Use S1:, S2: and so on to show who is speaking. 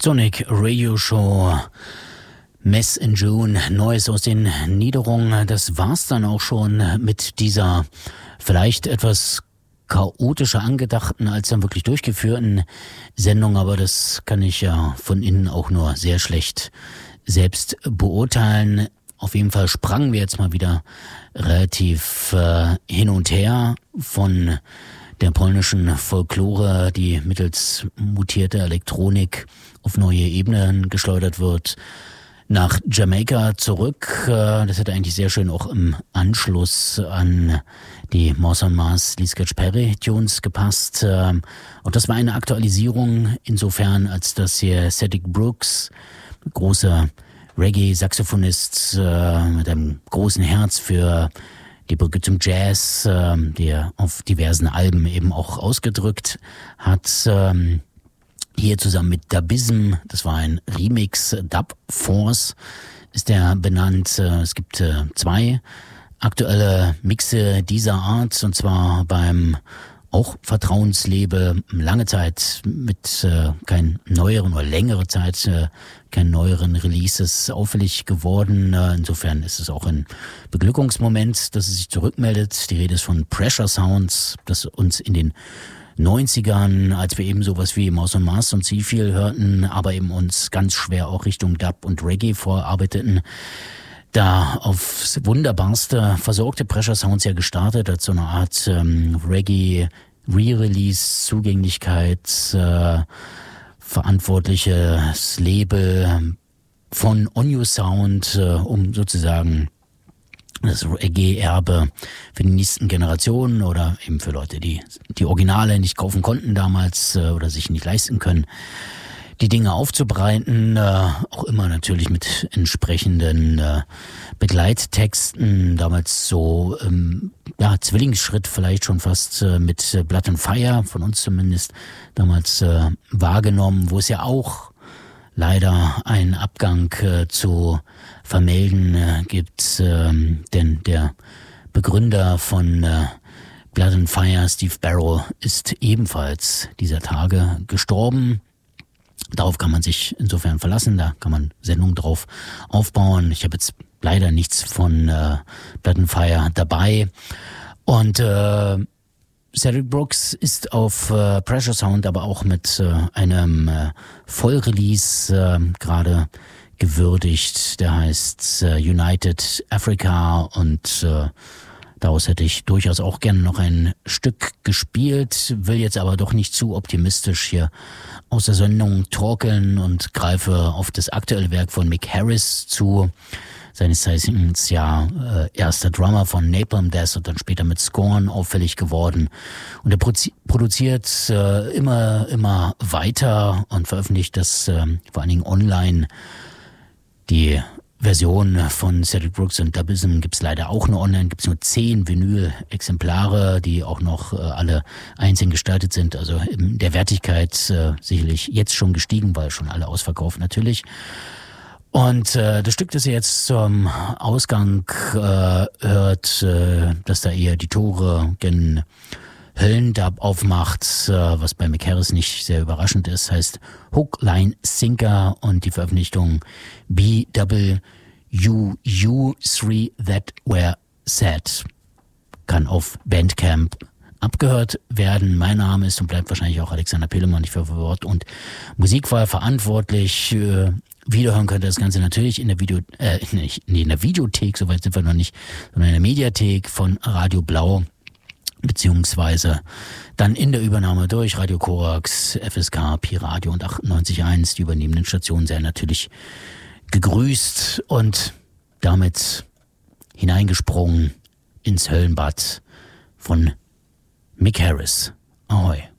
S1: Sonic Radio Show, Mess in June, Neues aus den Niederungen. Das war's dann auch schon mit dieser vielleicht etwas chaotischer angedachten als dann wirklich durchgeführten Sendung, aber das kann ich ja von innen auch nur sehr schlecht selbst beurteilen. Auf jeden Fall sprangen wir jetzt mal wieder relativ hin und her von der polnischen Folklore, die mittels mutierter Elektronik auf neue Ebenen geschleudert wird, nach Jamaika zurück. Das hätte eigentlich sehr schön auch im Anschluss an die Mars on Mars Lee Scratch Perry Tunes gepasst. Und das war eine Aktualisierung insofern, als dass hier Cedric Brooks, großer Reggae-Saxophonist mit einem großen Herz für die Brücke zum Jazz, der auf diversen Alben eben auch ausgedrückt hat. Hier zusammen mit Dubism, das war ein Remix, Dub Force ist der benannt. Es gibt zwei aktuelle Mixe dieser Art, und zwar beim auch Vertrauenslabel, lange Zeit mit keinen neueren oder längere Zeit keinen neueren Releases auffällig geworden. Insofern ist es auch ein Beglückungsmoment, dass es sich zurückmeldet. Die Rede ist von Pressure Sounds, das uns in den 90ern, als wir eben sowas wie Mars on Mars und Seafield hörten, aber eben uns ganz schwer auch Richtung Dub und Reggae vorarbeiteten, da aufs Wunderbarste versorgte Pressure Sounds ja gestartet als so eine Art Reggae Re-Release, Zugänglichkeit, verantwortliches Label von On You Sound, um sozusagen das Reggae-Erbe für die nächsten Generationen oder eben für Leute, die die Originale nicht kaufen konnten damals oder sich nicht leisten können, die Dinge aufzubereiten, auch immer natürlich mit entsprechenden Begleittexten, damals so Zwillingsschritt vielleicht schon fast mit Blood and Fire, von uns zumindest damals wahrgenommen, wo es ja auch leider einen Abgang zu vermelden gibt, denn der Begründer von Blood and Fire, Steve Barrow, ist ebenfalls dieser Tage gestorben. Darauf kann man sich insofern verlassen, da kann man Sendungen drauf aufbauen. Ich habe jetzt leider nichts von Blood and Fire dabei. Und Cedric Brooks ist auf Pressure Sound aber auch mit einem Vollrelease gerade gewürdigt. Der heißt United Africa und daraus hätte ich durchaus auch gerne noch ein Stück gespielt, will jetzt aber doch nicht zu optimistisch hier aus der Sendung torkeln und greife auf das aktuelle Werk von Mick Harris zu. Seines Zeichens erster Drummer von Napalm Death und dann später mit Scorn auffällig geworden. Und er produziert immer weiter und veröffentlicht das vor allen Dingen online. Die Version von Cedric Brooks und Dubism gibt's leider auch nur online, gibt's nur 10 Vinyl-Exemplare, die auch noch alle einzeln gestaltet sind, also in der Wertigkeit sicherlich jetzt schon gestiegen, weil schon alle ausverkauft natürlich. Und das Stück, das ihr jetzt zum Ausgang hört, dass da eher die Tore gen Höllendub aufmacht, was bei Mick Harris nicht sehr überraschend ist, heißt Hook, Line, Sinker und die Veröffentlichung BWUU3 That Were Said kann auf Bandcamp abgehört werden. Mein Name ist und bleibt wahrscheinlich auch Alexander Pillemann, ich für Wort und Musikwahl verantwortlich. Wiederhören könnt ihr das Ganze natürlich in der in der Videothek, soweit sind wir noch nicht, sondern in der Mediathek von Radio Blau, beziehungsweise dann in der Übernahme durch Radio Korax, FSK, Pi-Radio und 98.1. Die übernehmenden Stationen seien natürlich gegrüßt und damit hineingesprungen ins Höllenbad von Mick Harris. Ahoi.